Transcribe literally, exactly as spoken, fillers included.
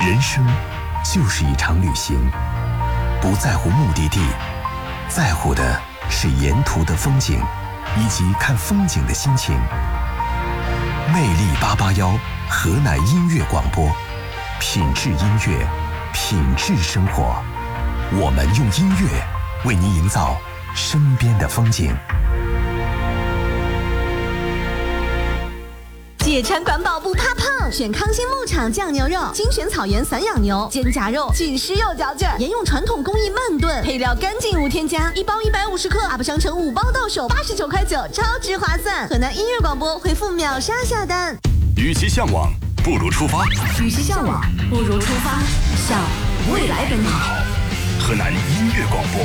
人生就是一场旅行，不在乎目的地，在乎的是沿途的风景，以及看风景的心情。魅力八八幺，河南音乐广播，品质音乐，品质生活。我们用音乐为您营造身边的风景。 解馋管饱不怕胖，选康心牧场酱牛肉，精选草原散养牛，肩胛肉紧实又嚼劲儿，沿用传统工艺慢炖，配料干净无添加，一包一百五十克 ，up 商城五包到手八十九块九，超值划算。河南音乐广播回复秒杀下单。 与其向往，不如出发； 与其向往，不如出发，向未来奔跑。 河南音乐广播。